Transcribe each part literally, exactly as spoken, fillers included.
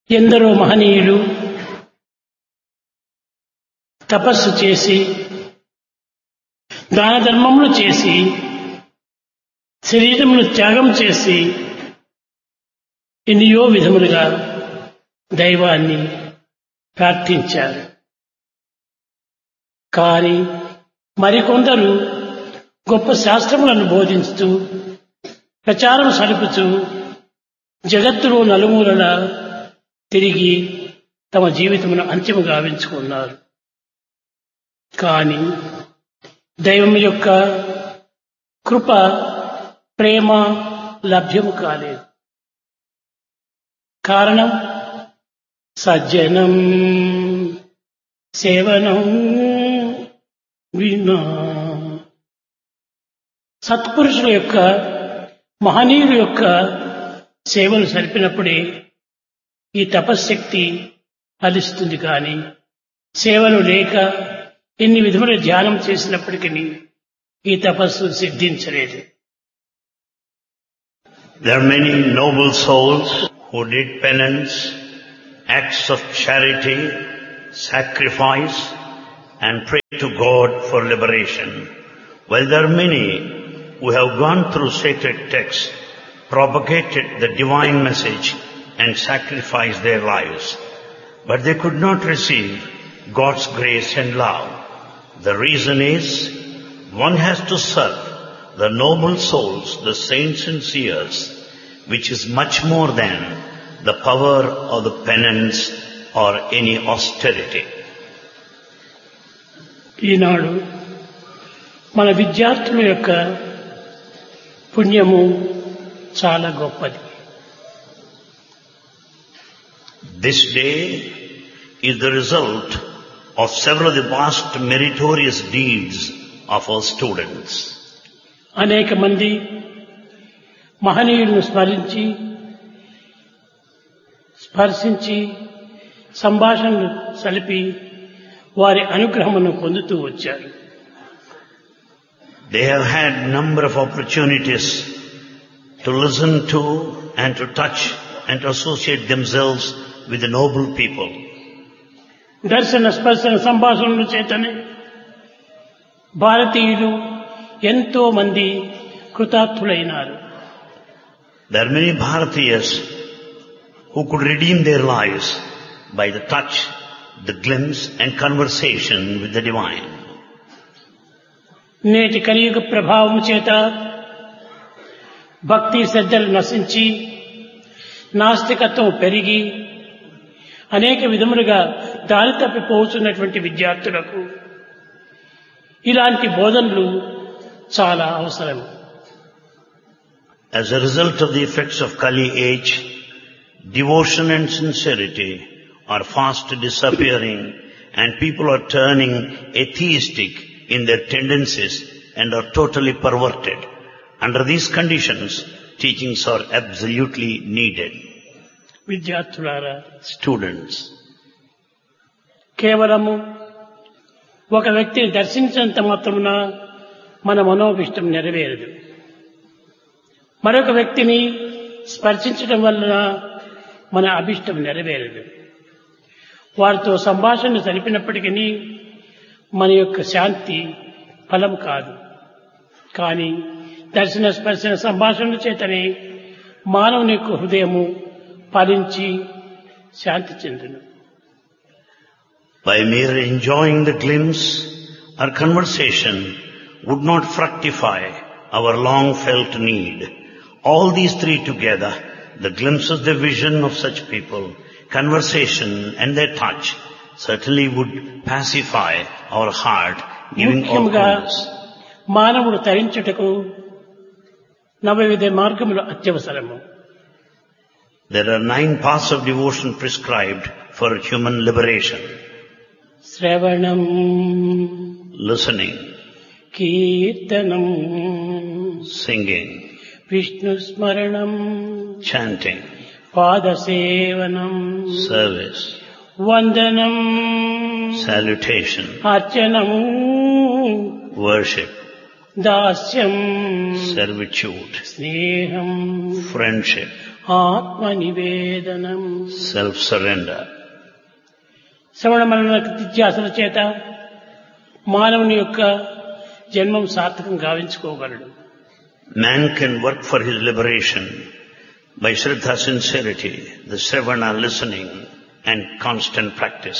ఎందరో మహనీయులు తపస్సు చేసి దాన ధర్మములు చేసి శరీరమును త్యాగం చేసి ఎన్నో విధములుగా దైవాన్ని ప్రార్థించారు. కానీ మరికొందరు గొప్ప శాస్త్రములను బోధిస్తూ ప్రచారం సలుపుతూ జగత్తులో నలుమూలల తిరిగి తమ జీవితమును అంతిమ గావించుకున్నారు. కానీ దైవం యొక్క కృప ప్రేమ లభ్యము కాలేదు. కారణం సజ్జనం సేవనం వినా. సత్పురుషుల యొక్క మహనీయుల యొక్క సేవలు సరిపినప్పుడే ఈ తపశ్శక్తి ఫలిస్తుంది. కానీ సేవలు లేక ఎన్ని విధముల ధ్యానం చేసినప్పటికీ ఈ తపస్సు సిద్ధించలేదు. There are many noble souls who did penance, acts of charity, sacrifice and prayed to God for liberation. While there are many who have gone through sacred texts, propagated the divine message and sacrificed their lives, but they could not receive God's grace and love. The reason is, one has to serve the noble souls, the saints and seers, which is much more than the power of the penance or any austerity. ఈనాడు మన విద్యార్థుల యొక్క పుణ్యము చాలా గొప్పది. This day is the result of several of the vast meritorious deeds of our students. అనేక మంది మహనీయులను స్మరించి స్పర్శించి సంభాషణలు సలిపి వారి అనుగ్రహమును పొందుతూ వచ్చారు. They have had number of opportunities to listen to and to touch and to associate themselves with the noble people. దర్శన స్పర్శన సంభాషణల చేతనే భారతీయులు ఎంతో మంది కృతార్థులైనారు. There are many Bharatiyas who could redeem their lives by the touch, the glimpse and conversation with the divine. నేటి కలియుగ ప్రభావం చేత భక్తి శ్రద్ధలు నశించి నాస్తికత్వం పెరిగి అనేక విధములుగా దారి తప్పిపోతున్నటువంటి విద్యార్థులకు ఇలాంటి బోధనలు చాలా అవసరం. As a result of the effects of Kali age, devotion and sincerity are fast disappearing and people are turning atheistic in their tendencies and are totally perverted. Under these conditions, teachings are absolutely needed. విద్యార్థులారా, Students, కేవలము ఒక వ్యక్తిని దర్శించినంత మాత్రమున మన మనోభిష్టం నెరవేరదు. మరొక వ్యక్తిని స్పర్శించడం వలన మన అభిష్టం నెరవేరదు. వారితో సంభాషణ జరిపినప్పటికీ మన యొక్క శాంతి ఫలం కాదు. కానీ దర్శన స్పర్శన సంభాషణ చేతనే మానవుని యొక్క హృదయము ఫలించి శాంతి చెందును. by mere enjoying the glimpse or conversation would not fructify our long felt need. All these three together, the glimpses, the vision of such people, conversation and their touch, certainly would pacify our heart, giving all goodness. మానవుడు తరించుటకు నవవిధ మార్గములు అత్యవసరము. There are nine paths of devotion prescribed for human liberation. శ్రవణం, listening, కీర్తనం, singing, Vishnu స్మరణం, chanting, పాదసేవనం, service, వందనం, salutation, అర్చనం, worship, దాస్యం, servitude, స్నేహం, friendship, ఆత్మ నివేదనం. self-surrender. శ్రవణ మనన నిత్యాసల చేత మానవుని యొక్క జన్మం సార్థకం గావించుకోగలడు. Man can work for his liberation by Shraddha sincerity, the Sravana listening and constant practice.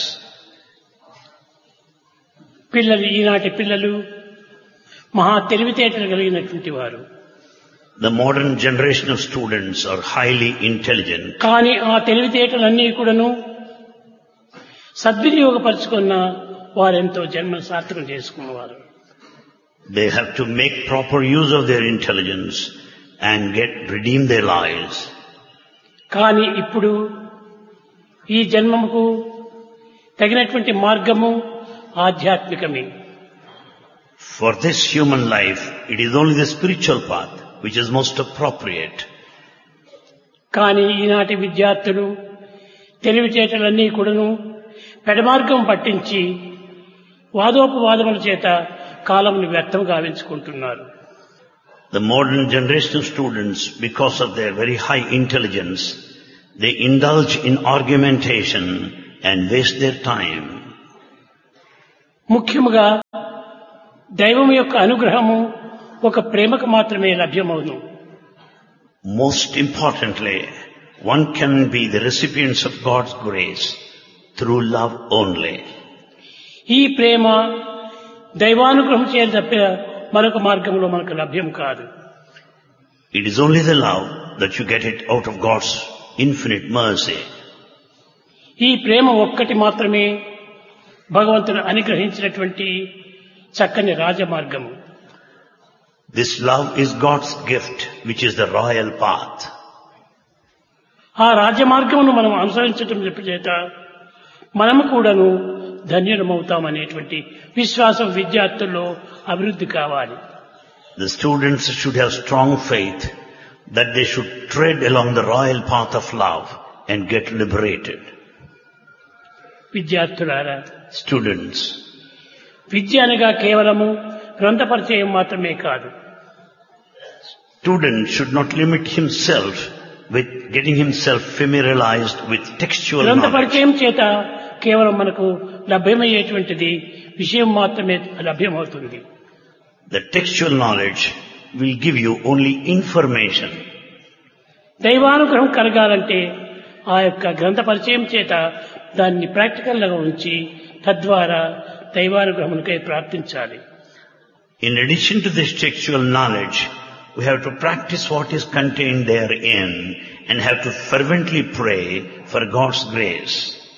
పిల్లలు ఈనాటి పిల్లలు మహా తెలివితేటలు కలిగినటువంటి వారు. The modern generation of students are highly intelligent. కానీ ఆ తెలివితేటలన్నీ కూడాను సద్వినియోగపరుచుకున్న వారెంతో జన్మను సార్థకం చేసుకున్నవారు. They have to make proper use of their intelligence and get redeem their lives. కానీ ఇప్పుడు ఈ జన్మముకు తగినటువంటి మార్గము ఆధ్యాత్మికమే. For this human life, it is only the spiritual path which is most appropriate. కానీ ఈనాటి విద్యార్థులు తెలివితేటలన్నీ కూడాను పెడమార్గం పట్టించి వాదోపవాదముల చేత కాలమును వ్యర్థం గావించుకుంటున్నారు. The modern generation of students, because of their very high intelligence, they indulge in argumentation and waste their time. ముఖ్యముగా దైవం యొక్క అనుగ్రహము ఒక ప్రేమకు మాత్రమే లభ్యమవును. Most importantly, one can be the recipients of God's grace through love only. ఈ ప్రేమ దైవానుగ్రహం చేత తప్ప మరొక మార్గంలో మనకు లభ్యం కాదు. It is only the love that you get it out of God's infinite mercy. ఈ ప్రేమ ఒక్కటి మాత్రమే భగవంతుడు అనుగ్రహించినటువంటి చక్కని రాజమార్గము. This love is God's gift, which is the royal path. ఆ రాజమార్గమును మనం అనుసరించటం చేత మనము కూడాను ధన్యులమవుతామనేటువంటి విశ్వాసం విద్యార్థుల్లో అభివృద్ధి కావాలి. The students should have strong faith that they should tread along the royal path of love and get liberated. విద్యార్థులారా, Students, విద్య అనగా కేవలము గ్రంథ పరిచయం మాత్రమే కాదు. student should not limit himself with getting himself familiarized with textual గ్రంథ knowledge. పరిచయం చేత కేవలం మనకు లభ్యమయ్యేటువంటిది విషయం మాత్రమే లభ్యమవుతుంది. The textual knowledge will give you only information. దైవానుగ్రహం కలగాలంటే ఆ యొక్క గ్రంథ పరిచయం చేత దాన్ని ప్రాక్టికల్ గా ఉంచి తద్వారా దైవానుగ్రహమునికై ప్రార్థించాలి. In addition to this textual knowledge, we have to practice what is contained therein and have to fervently pray for God's grace.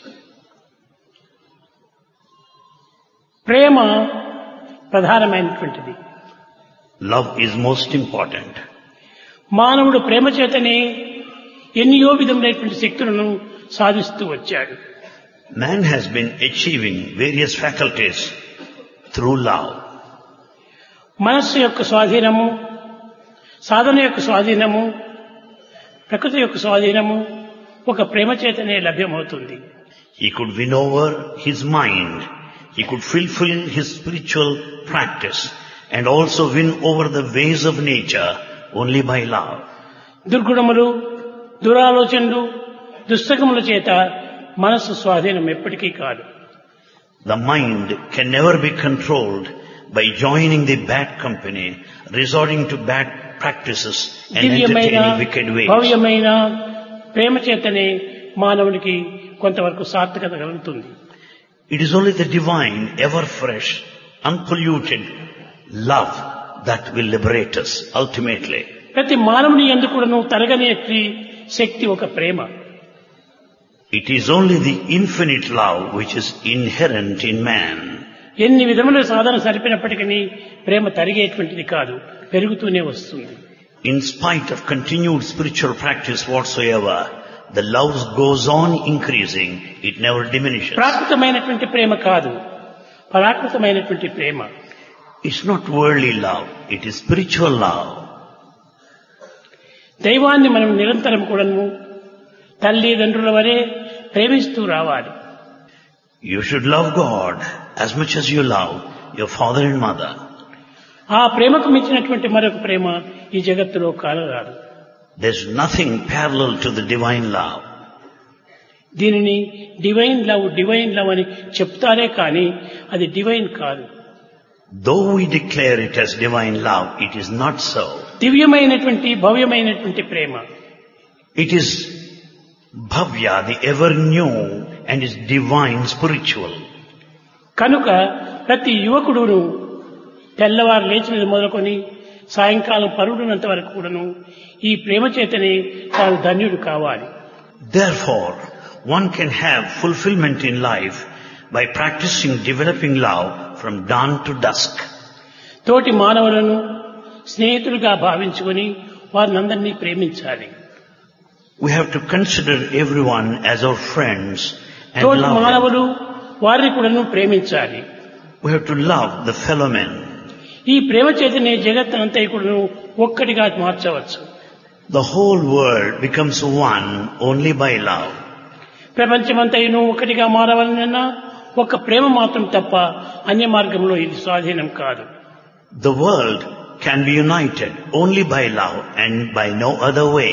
ప్రేమ ప్రధానమైనటువంటిది. Love is most important. మానవుడు ప్రేమ చేతనే ఎన్నో విధములైనటువంటి శక్తులను సాధిస్తూ వచ్చాడు. Man has been achieving various faculties through love. మనస్సు యొక్క స్వాధీనము, సాధన యొక్క స్వాధీనము, ప్రకృతి యొక్క స్వాధీనము ఒక ప్రేమ చేతనే లభ్యమవుతుంది. He could win over his mind. He could fulfill his spiritual practice and also win over the ways of nature only by love. దుర్గుణములు, దురాలోచనలు, దుస్తకముల చేత మనస్సు స్వాధీనం ఎప్పటికీ కాదు. The mind can never be controlled by joining the bad company, resorting to bad practices and దివ్యమైన entertaining wicked ways. భవ్యమైన ప్రేమ చేతనే మానవునికి కొంతవరకు సార్థకత కలుగుతుంది. It is only the divine, ever fresh, unpolluted love that will liberate us ultimately. ప్రతి మానవుని యందు కూడాను తరగని శక్తి ఒక ప్రేమ. It is only the infinite love which is inherent in man. ఎన్ని విధముల సాధన సరిపినప్పటికీ ప్రేమ తరిగేటువంటిది కాదు, పెరుగుతూనే వస్తుంది. In spite of continued spiritual practice whatsoever, the love goes on increasing, it never diminishes. ప్రాకృతమైనటువంటి ప్రేమ కాదు, పరాకృతమైనటువంటి ప్రేమ. It's not worldly love, it is spiritual love. దైవాన్ని మనం నిరంతరం కూడాను తల్లిదండ్రుల వలె ప్రేమిస్తూ రావాలి. You should love God as much as you love your father and mother. ఆ ప్రేమకు మించినటువంటి మరొక ప్రేమ ఈ జగత్తులో కానరాదు. There's nothing parallel to the divine love. దీనిని డివైన్ లవ్ డివైన్ లవ్ అని చెప్తారే కానీ అది డివైన్ కాదు. Though we declare it as divine love, it is not so. దివ్యమైనటువంటి భవ్యమైనటువంటి ప్రేమ. It is bhavya, the ever new, and is divine spiritual. కనుక ప్రతి యువకుడును తెల్లవారు లేచినది మొదలుకొని సాయంకాలం పరుడునంత వరకు కూడాను ఈ ప్రేమ చేతనే తాను ధన్యుడు కావాలి. Therefore, one can have fulfillment in life by practicing developing love from dawn to dusk. తోటి మానవులను స్నేహితులుగా భావించుకొని వారినందరినీ ప్రేమించాలి. We have to consider everyone as our friends and తోటి love them. మానవులు వారిని కూడాను ప్రేమించాలి. We have to love the fellow men. ఈ ప్రేమ చేతనే జగత్తునంతా కూడాను ఒక్కటిగా మార్చవచ్చు. The whole world becomes one only by love. ప్రపంచమంతయును ఒకటిగా మారవాలన్నా ఒక ప్రేమ మాత్రం తప్ప అన్య మార్గంలో ఇది స్వాధీనం కాదు. The world can be united only by love and by no other way.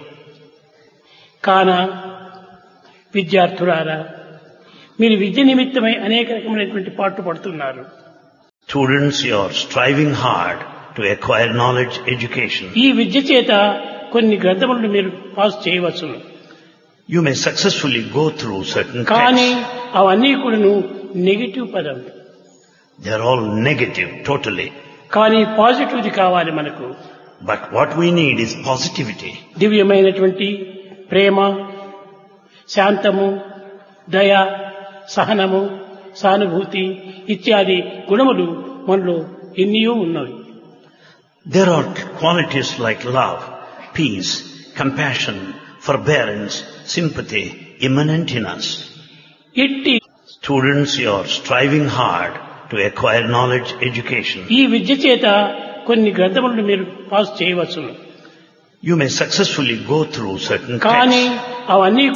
కాన విద్యార్థులారా, మీరు విద్య నిమిత్తమై అనేక రకమైనటువంటి పాటు పడుతున్నారు. Students, you are striving hard to acquire knowledge, education. ఈ విద్య చేత కొన్ని గ్రంథములను మీరు పాస్ చేయవచ్చు. You may successfully go through certain కానీ texts. అవన్నీ కూడాను నెగిటివ్ పదం. They are all negative, totally. కానీ పాజిటివ్ది కావాలి మనకు. But what we need is positivity. దివ్యమైనటువంటి ప్రేమ, శాంతము, దయ, సహనము, సానుభూతి ఇత్యాది గుణములు మనలో ఎన్నో ఉన్నవి. There are qualities like love, peace, compassion, forbearance, sympathy immanent in us. ఇట్టి Students, you are striving hard to acquire knowledge, education. ఈ విద్య చేత కొన్ని గ్రంథములను మీరు పాస్ చేయవచ్చు. You may successfully go through certain కానీ texts. అవన్నీ